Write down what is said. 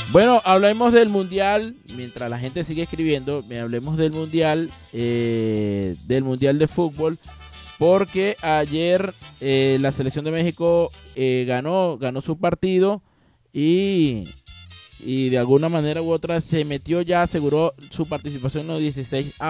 Bueno, hablemos del Mundial, mientras la gente sigue escribiendo, hablemos del Mundial de Fútbol, porque ayer la selección de México ganó su partido y de alguna manera u otra se metió ya, aseguró su participación en los 16